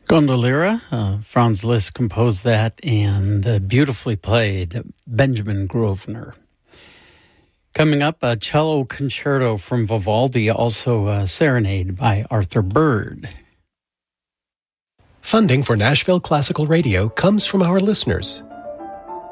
Gondoliera, Franz Liszt composed that and beautifully played, Benjamin Grosvenor. Coming up, a cello concerto from Vivaldi, also a serenade by Arthur Bird. Funding for Nashville Classical Radio comes from our listeners